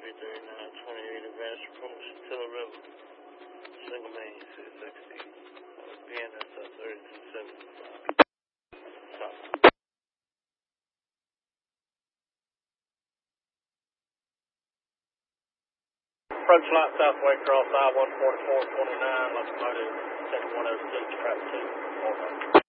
3928 advance from Tiller River. Single main 660. BNS 3275. Stop. Approach line southway cross I-14429, locomotive 7106, traffic 2.